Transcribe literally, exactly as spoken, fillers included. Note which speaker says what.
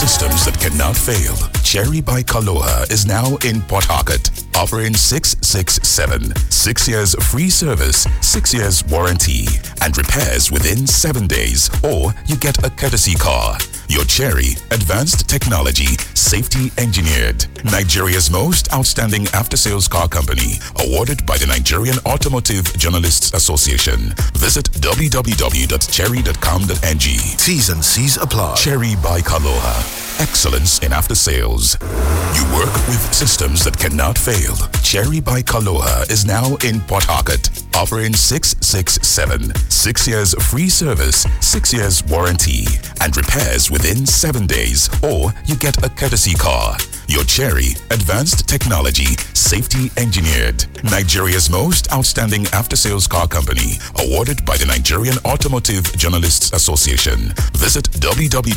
Speaker 1: systems that cannot fail. Cherry by Kaloha is now in Port Harcourt, offering six six seven, six years free service, six years warranty, and repairs within seven days, or you get a courtesy car. Your Cherry, advanced technology, safety engineered. Nigeria's most outstanding after-sales car company, awarded by the Nigerian Automotive Journalists Association. Visit w w w dot cherry dot com dot n g.
Speaker 2: T's and C's apply.
Speaker 1: Cherry by Kaloha. Excellence in after-sales. You work with systems that cannot fail. Cherry by Kaloha is now in Port Harcourt, offering six six seven, six years free service, six years warranty, and repairs within seven days, or you get a courtesy car. Your Cherry, advanced technology, safety engineered. Nigeria's most outstanding after-sales car company, awarded by the Nigerian Automotive Journalists Association. Visit w w w